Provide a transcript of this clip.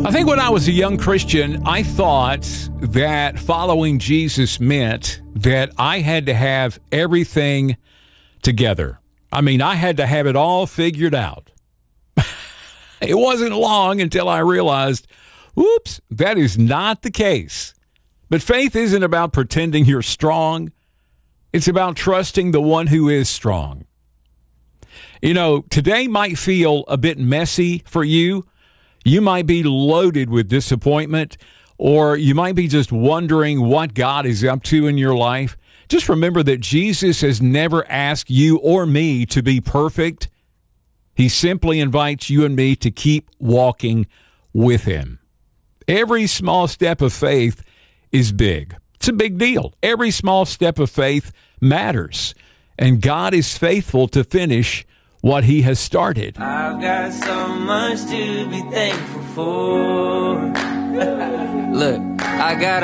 I think when I was a young Christian, I thought that following Jesus meant that I had to have everything together. I mean, I had to have it all figured out. It wasn't long until I realized, whoops, that is not the case. But faith isn't about pretending you're strong. It's about trusting the one who is strong. You know, today might feel a bit messy for you. You might be loaded with disappointment, or you might be just wondering what God is up to in your life. Just remember that Jesus has never asked you or me to be perfect. He simply invites you and me to keep walking with him. Every small step of faith is big. It's a big deal. Every small step of faith matters, and God is faithful to finish what he has started. I've got so much to be thankful for. Look, I got